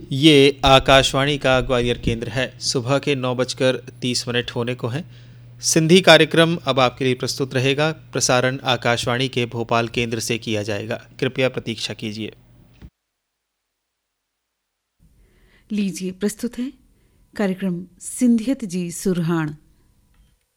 ये आकाशवाणी का ग्वालियर केंद्र है। सुबह के 9:30 होने को हैं। सिंधी कार्यक्रम अब आपके लिए प्रस्तुत रहेगा। प्रसारण आकाशवाणी के भोपाल केंद्र से किया जाएगा। कृपया प्रतीक्षा कीजिए। लीजिए प्रस्तुत है कार्यक्रम सिंधियत जी सुरहाण।